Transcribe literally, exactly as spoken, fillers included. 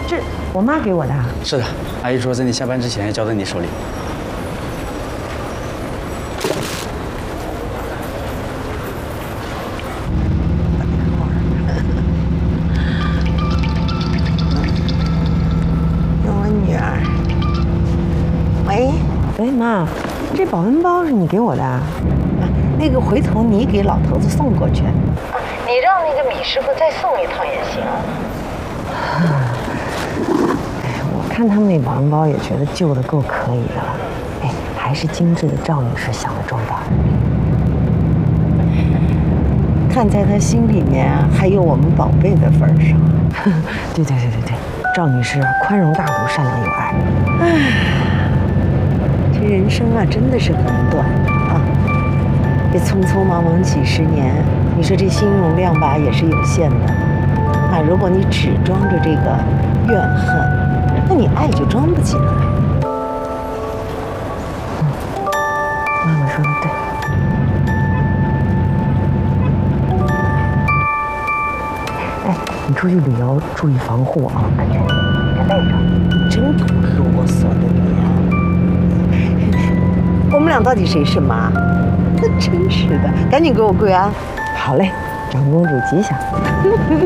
这我妈给我的。 是的，阿姨说在你下班之前交在你手里。 我女儿。喂，喂，妈，这保温包是你给我的啊？那个回头你给老头子送过去。你让那个米师傅再送一趟也行。哎，我看他们那保温包也觉得旧的够可以的了。哎，还是精致的赵女士想的周到。看在她心里面还有我们宝贝的份上。对对对对对，赵女士宽容大度、善良有爱。唉，这人生啊，真的是很短啊。这匆匆忙忙几十年，你说这心容量吧也是有限的啊。如果你只装着这个怨恨，那你爱就装不进来。嗯，妈妈说的对。哎，你出去旅游注意防护啊，安全别累着。你真够啰嗦的你啊！我们俩到底谁是妈？真是的，赶紧给我跪啊！好嘞，长公主吉祥。